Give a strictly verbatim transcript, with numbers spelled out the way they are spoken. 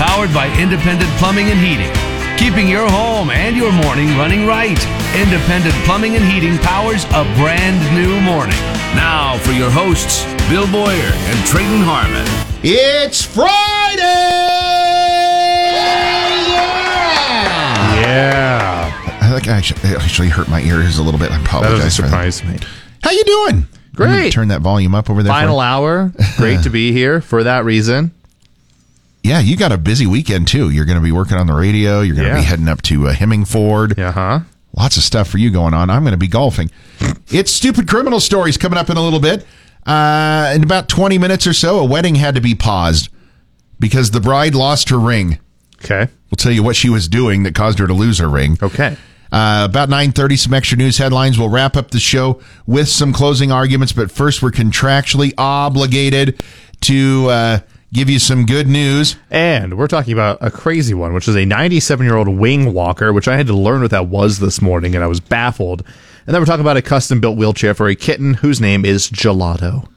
Powered by Independent Plumbing and Heating. Keeping your home and your morning running right. Independent Plumbing and Heating powers a brand new morning. Now for your hosts, Bill Boyer and Trayton Harmon. It's Friday! Yeah! Yeah. I think I actually, it actually hurt my ears a little bit. I apologize. That doesn't for that. surprise me. How you doing? Great. Turn that volume up over there. Final for hour. Great to be here for that reason. Yeah, you got a busy weekend, too. You're going to be working on the radio. You're going to Yeah. be heading up to uh, Hemmingford. Uh-huh. Lots of stuff for you going on. I'm going to be golfing. It's Stupid Criminal Stories coming up in a little bit. Uh, in about twenty minutes or so, a wedding had to be paused because the bride lost her ring. Okay. We'll tell you what she was doing that caused her to lose her ring. Okay. Uh, about nine thirty, some extra news headlines. We'll wrap up the show with some closing arguments, but first we're contractually obligated to uh, give you some good news. And we're talking about a crazy one, which is a ninety-seven-year-old wing walker, which I had to learn what that was this morning, and I was baffled. And then we're talking about a custom-built wheelchair for a kitten whose name is Gelato.